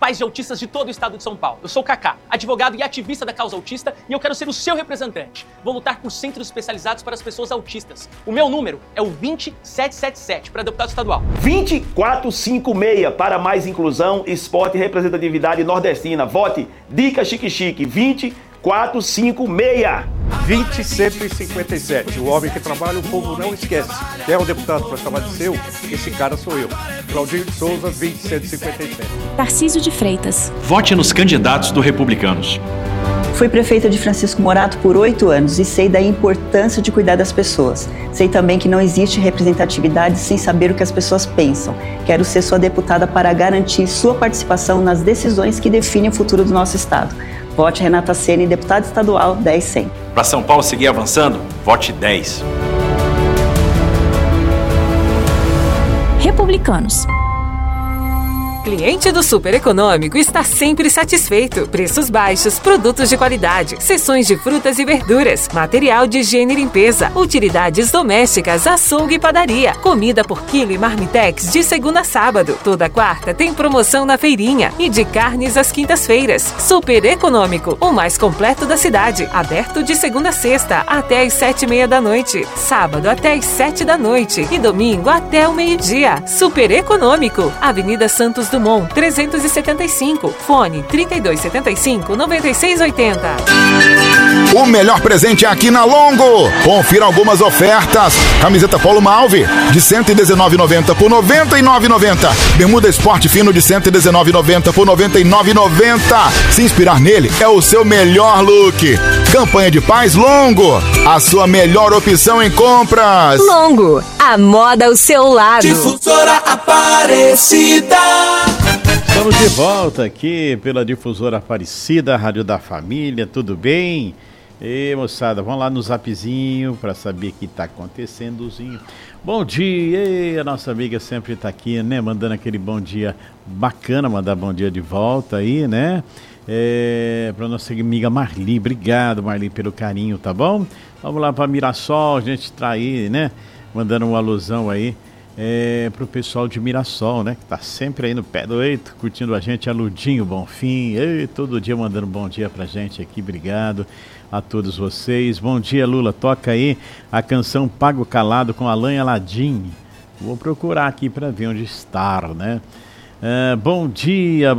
pais de autistas de todo o estado de São Paulo. Eu sou o Kaká, advogado e ativista da causa autista, e eu quero ser o seu representante. Vou lutar por centros especializados para as pessoas autistas. O meu número é o 20777 para deputado estadual. 2456 para mais inclusão, esporte e representatividade nordestina. Vote Dica Chique Chique 2456. 20157. O homem que trabalha, o povo não esquece. Quer um deputado para chamar de seu? Esse cara sou eu. Claudinho de Souza, 257. Tarcísio de Freitas. Vote nos candidatos do Republicanos. Fui prefeita de Francisco Morato por 8 anos e sei da importância de cuidar das pessoas. Sei também que não existe representatividade sem saber o que as pessoas pensam. Quero ser sua deputada para garantir sua participação nas decisões que definem o futuro do nosso estado. Vote Renata Ceni, deputada estadual 10100. Para São Paulo seguir avançando, vote 10. Republicanos. Cliente do Super Econômico está sempre satisfeito. Preços baixos, produtos de qualidade, seções de frutas e verduras, material de higiene e limpeza, utilidades domésticas, açougue e padaria, comida por quilo e marmitex de segunda a sábado. Toda quarta tem promoção na feirinha e de carnes às quintas-feiras. Super Econômico, o mais completo da cidade. Aberto de segunda a sexta até às 7:30 da noite, sábado até às 7 da noite e domingo até o meio-dia. Super Econômico, Avenida Santos Dumont, 375, fone 3275-9680. O melhor presente é aqui na Longo. Confira algumas ofertas. Camiseta Polo Malve, de R$ 119,90 por R$ 99,90. Bermuda Esporte Fino de R$ 119,90 por R$ 99,90. Se inspirar nele é o seu melhor look. Campanha de paz Longo, a sua melhor opção em compras. Longo, a moda ao seu lado. Difusora Aparecida. Estamos de volta aqui pela Difusora Aparecida, Rádio da Família, tudo bem? E moçada, vamos lá no zapzinho para saber o que está acontecendozinho. Bom dia, e a nossa amiga sempre está aqui, né? Mandando aquele bom dia bacana, mandar bom dia de volta aí, né? Para nossa amiga Marli, obrigado Marli pelo carinho, tá bom? Vamos lá para Mirassol, a gente está aí, né? Mandando uma alusão aí pro pessoal de Mirassol, né? Que tá sempre aí no pé do eito, curtindo a gente, a Ludinho Bonfim, todo dia mandando bom dia pra gente aqui, obrigado a todos vocês. Bom dia, Lula, toca aí a canção Pago Calado com Alain Aladim. Vou procurar aqui pra ver onde está, né? Bom dia,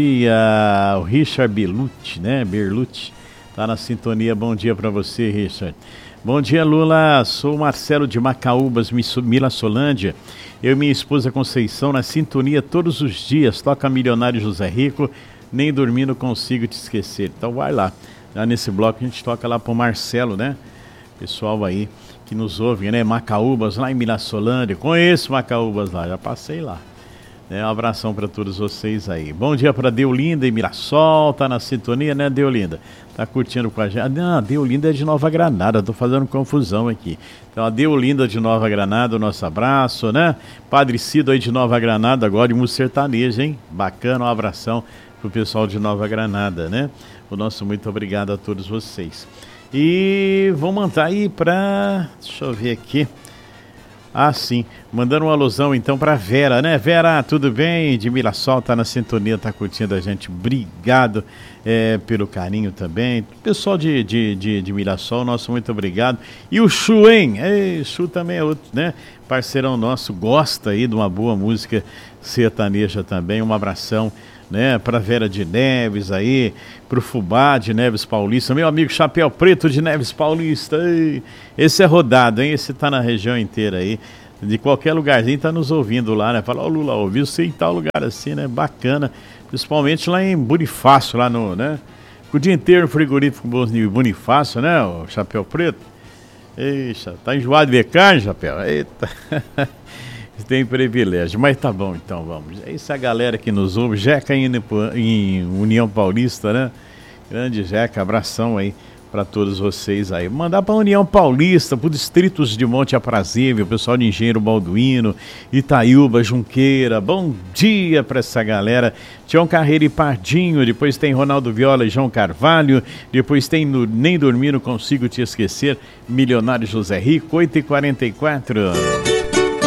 o Richard Berlucci, né? Berlucci, tá na sintonia, bom dia pra você, Richard. Bom dia, Lula, sou o Marcelo de Macaúbas, Milassolândia. Eu e minha esposa Conceição na sintonia todos os dias. Toca Milionário José Rico, nem dormindo consigo te esquecer. Então vai lá nesse bloco a gente toca lá pro Marcelo, né? Pessoal aí que nos ouve, né? Macaúbas, lá em Milassolândia. Conheço Macaúbas lá, já passei lá. Um abração para todos vocês aí. Bom dia para Deolinda e Mirassol, tá na sintonia, né, Deolinda? Tá curtindo com a gente. Não, a Deolinda é de Nova Granada, tô fazendo confusão aqui. Então a Deolinda de Nova Granada, o nosso abraço, né? Padre Cido aí de Nova Granada, agora de música sertaneja, hein? Bacana, um abração pro pessoal de Nova Granada, né? O nosso muito obrigado a todos vocês. E vou mandar aí pra... deixa eu ver aqui. Ah, sim. Mandando uma alusão, então, para Vera, né? Vera, tudo bem? De Mirassol, tá na sintonia, tá curtindo a gente. Obrigado pelo carinho também. Pessoal de Mirassol, nosso muito obrigado. E o Chu, hein? Chu também é outro, né? Parceirão nosso, gosta aí de uma boa música sertaneja também. Um abração, né? Para Vera de Neves aí, pro Fubá de Neves Paulista. Meu amigo Chapéu Preto de Neves Paulista. Esse é rodado, hein? Esse tá na região inteira aí. De qualquer lugarzinho tá nos ouvindo lá, né? Fala, Lula, ouviu você em tal lugar assim, né? Bacana. Principalmente lá em Bonifácio, lá no, né? O dia inteiro no frigorífico Bonifácio, né? O Chapéu Preto. Eixa, tá enjoado de ver carne, Chapéu? Eita. Tem privilégio, mas tá bom, então vamos. Essa galera que nos ouve, Jeca indo em União Paulista, né? Grande Jeca, abração aí para todos vocês aí. Mandar para União Paulista, para os distritos de Monte Aprazível, o pessoal de Engenheiro Balduino, Itaúba, Junqueira. Bom dia para essa galera. Tião Carreira e Pardinho, depois tem Ronaldo Viola e João Carvalho, depois tem Nem Dormir Não Consigo Te Esquecer, Milionário José Rico, 8h44.